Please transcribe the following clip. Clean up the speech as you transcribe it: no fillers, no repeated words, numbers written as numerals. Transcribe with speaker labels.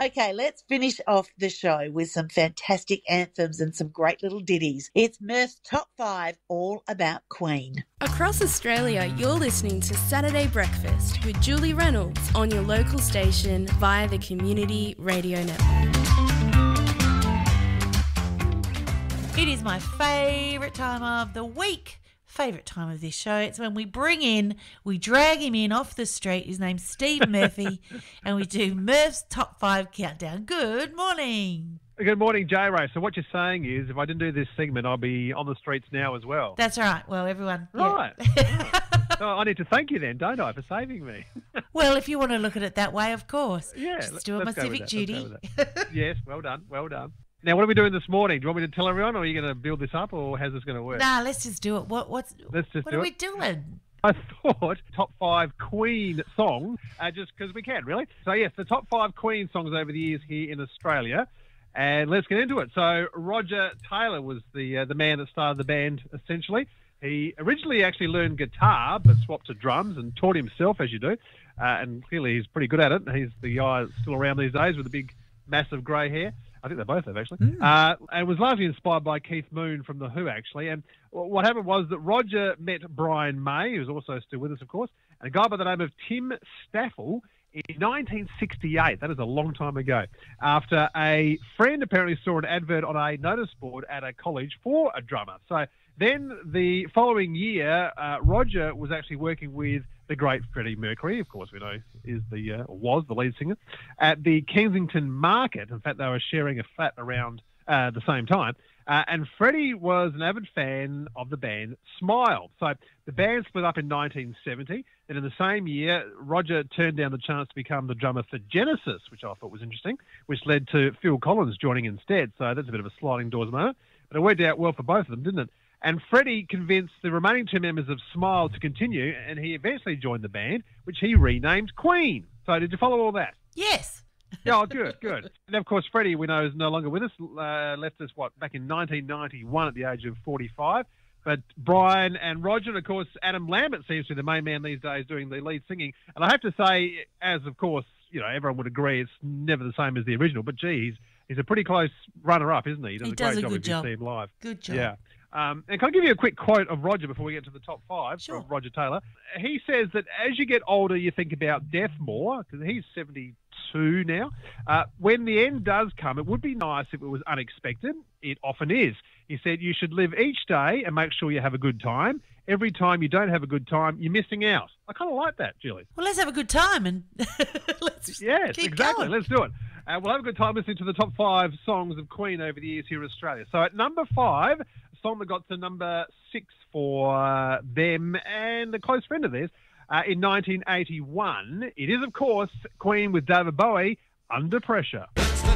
Speaker 1: Okay, let's finish off the show with some fantastic anthems and some great little ditties. It's Murph's Top 5, all about Queen.
Speaker 2: Across Australia, you're listening to Saturday Breakfast with Julie Reynolds on your local station via the Community Radio Network.
Speaker 1: It is my favourite time of the week. Favourite time of this show. It's when we drag him in off the street. His name's Steve Murphy, and we do Murph's Top 5 Countdown. Good morning.
Speaker 3: Good morning, J-Ray. So what you're saying is if I didn't do this segment, I'll be on the streets now as well.
Speaker 1: That's right. Well, everyone.
Speaker 3: Right. Yeah. So I need to thank you then, don't I, for saving me?
Speaker 1: Well, if you want to look at it that way, of course.
Speaker 3: Yeah.
Speaker 1: Just doing my civic duty.
Speaker 3: Yes, well done. Now, what are we doing this morning? Do you want me to tell everyone, or are you going to build this up, or how's this going to work?
Speaker 1: Nah, let's just do it. What are we doing?
Speaker 3: I thought top 5 Queen songs, just because we can, really. So, yes, the top 5 Queen songs over the years here in Australia. And let's get into it. So, Roger Taylor was the man that started the band, essentially. He originally actually learned guitar, but swapped to drums and taught himself, as you do. And clearly he's pretty good at it. He's the guy that's still around these days with the big, massive grey hair. I think they both have, actually. And was largely inspired by Keith Moon from The Who, actually. And what happened was that Roger met Brian May, who's also still with us, of course, and a guy by the name of Tim Staffel in 1968. That is a long time ago. After a friend apparently saw an advert on a notice board at a college for a drummer. So then the following year, Roger was actually working with the great Freddie Mercury, of course we know was the lead singer, at the Kensington Market. In fact, they were sharing a flat around the same time. And Freddie was an avid fan of the band Smile. So the band split up in 1970. And in the same year, Roger turned down the chance to become the drummer for Genesis, which I thought was interesting, which led to Phil Collins joining instead. So that's a bit of a sliding doors moment. But it worked out well for both of them, didn't it? And Freddie convinced the remaining 2 members of Smile to continue, and he eventually joined the band, which he renamed Queen. So did you follow all that?
Speaker 1: Yes.
Speaker 3: Oh, good. And, of course, Freddie, we know, is no longer with us, left us, back in 1991 at the age of 45. But Brian and Roger, and, of course, Adam Lambert seems to be the main man these days doing the lead singing. And I have to say, as, of course, everyone would agree, it's never the same as the original. But, gee, he's a pretty close runner-up, isn't he? He does a great job if you see him live.
Speaker 1: Good job.
Speaker 3: Yeah. And can I give you a quick quote of Roger before we get to the top 5
Speaker 1: Sure.
Speaker 3: from Roger Taylor? He says that as you get older, you think about death more, because he's 72 now. When the end does come, it would be nice if it was unexpected. It often is. He said you should live each day and make sure you have a good time. Every time you don't have a good time, you're missing out. I kind of like that, Julie.
Speaker 1: Well, let's have a good time and let's keep going.
Speaker 3: Let's do it. We'll have a good time listening to the top 5 songs of Queen over the years here in Australia. So at number 5, a song that got to number 6 for them and a close friend of theirs in 1981. It is, of course, Queen with David Bowie, Under Pressure.